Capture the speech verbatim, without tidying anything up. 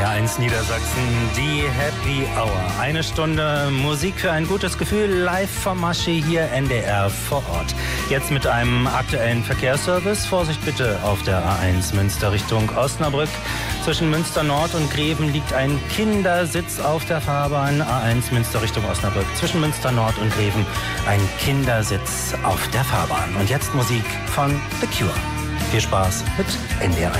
R eins Niedersachsen, die Happy Hour. Eine Stunde Musik für ein gutes Gefühl, live vom Maschi hier N D R vor Ort. Jetzt mit einem aktuellen Verkehrsservice. Vorsicht bitte auf der A eins Münster Richtung Osnabrück. Zwischen Münster Nord und Greven liegt ein Kindersitz auf der Fahrbahn. A eins Münster Richtung Osnabrück. Zwischen Münster Nord und Greven ein Kindersitz auf der Fahrbahn. Und jetzt Musik von The Cure. Viel Spaß mit N D R eins.